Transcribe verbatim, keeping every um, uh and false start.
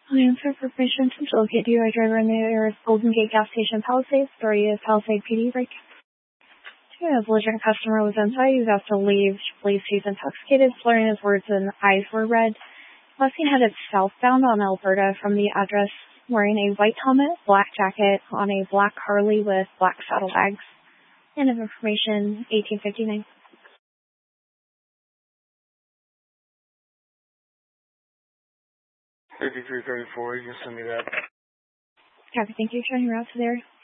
Plan for permission to locate D U I driver in the area of Golden Gate Gas Station Palisades. Story is Palisade P D break. Two, a belligerent customer was inside. He was asked to leave. Police, he's intoxicated, slurring his words, and eyes were red. Last seen headed southbound on Alberta from the address, wearing a white helmet, black jacket, on a black Harley with black saddlebags. End of information, eighteen fifty-nine. fifty-three thirty-four, you can send me that. Copy, thank you. Turning route to there.